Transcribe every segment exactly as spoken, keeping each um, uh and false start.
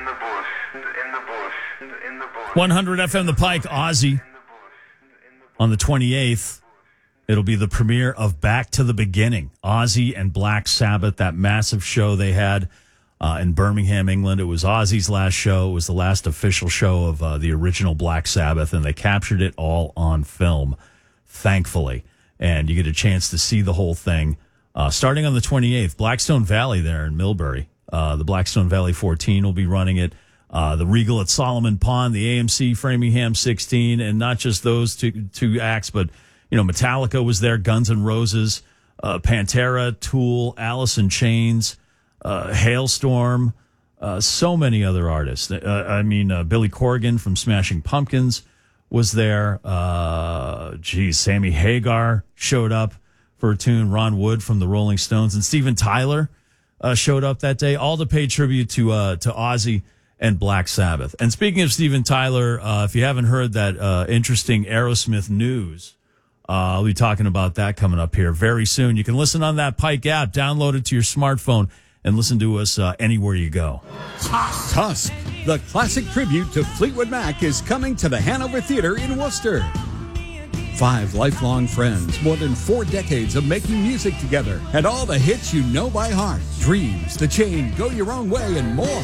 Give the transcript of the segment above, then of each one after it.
one hundred F M The Pike, Ozzy. On the twenty-eighth, it'll be the premiere of Back to the Beginning. Ozzy and Black Sabbath, that massive show they had uh, in Birmingham, England. It was Ozzy's last show. It was the last official show of uh, the original Black Sabbath, and they captured it all on film, thankfully. And you get a chance to see the whole thing. Uh, starting on the twenty-eighth, Blackstone Valley there in Millbury. Uh, the Blackstone Valley fourteen will be running it. Uh, the Regal at Solomon Pond, the A M C Framingham sixteen, and not just those two, two acts, but, you know, Metallica was there, Guns N' Roses, uh, Pantera, Tool, Alice in Chains, uh, Hailstorm, uh, so many other artists. Uh, I mean, uh, Billy Corgan from Smashing Pumpkins was there. Uh, geez, Sammy Hagar showed up for a tune. Ron Wood from the Rolling Stones, and Steven Tyler uh, showed up that day, all to pay tribute to uh, to Ozzy and Black Sabbath. And speaking of Steven Tyler, uh, if you haven't heard that uh, interesting Aerosmith news, uh, I'll be talking about that coming up here very soon. You can listen on that Pike app, download it to your smartphone, and listen to us uh, anywhere you go. Tusk, the classic tribute to Fleetwood Mac, is coming to the Hanover Theater in Worcester. Five lifelong friends, more than four decades of making music together, and all the hits you know by heart. Dreams, The Chain, Go Your Own Way, and more.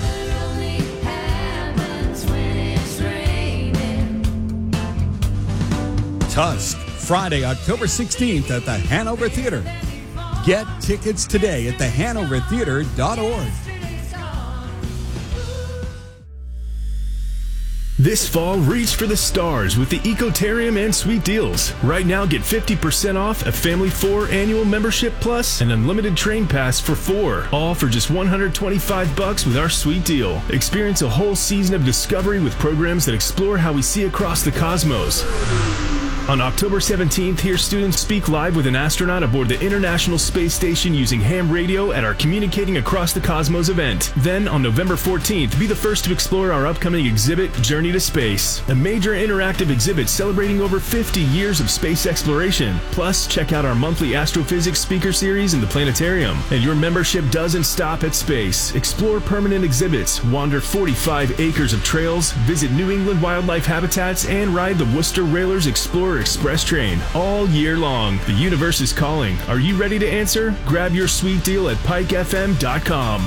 Tusk, Friday, October sixteenth at the Hanover Theater. Get tickets today at the hanover theater dot org. This fall, reach for the stars with the Ecotarium and Sweet Deals. Right now, get fifty percent off a Family four annual membership plus an unlimited train pass for four. All for just one hundred twenty-five bucks with our Sweet Deal. Experience a whole season of discovery with programs that explore how we see across the cosmos. On October seventeenth, hear students speak live with an astronaut aboard the International Space Station using ham radio at our Communicating Across the Cosmos event. Then, on November fourteenth, be the first to explore our upcoming exhibit, Journey to Space, a major interactive exhibit celebrating over fifty years of space exploration. Plus, check out our monthly astrophysics speaker series in the planetarium. And your membership doesn't stop at space. Explore permanent exhibits, wander forty-five acres of trails, visit New England wildlife habitats, and ride the Worcester Railers Explorer Express train all year long. The universe is calling. Are you ready to answer? Grab your Sweet Deal at pike f m dot com.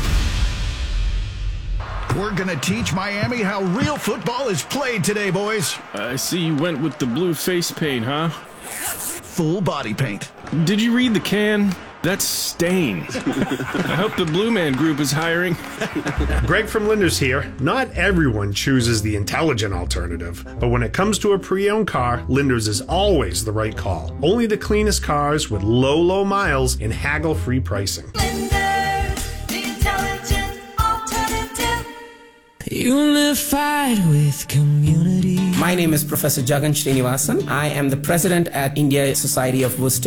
We're going to teach Miami how real football is played today, boys. I see you went with the blue face paint, huh? Full body paint. Did you read the can? That's Stain. I hope the Blue Man Group is hiring. Greg from Linders here. Not everyone chooses the intelligent alternative, but when it comes to a pre-owned car, Linders is always the right call. Only the cleanest cars with low, low miles and haggle-free pricing. Linders, the intelligent alternative. Unified with community. My name is Professor Jagan Srinivasan. I am the president at India Society of Worcester.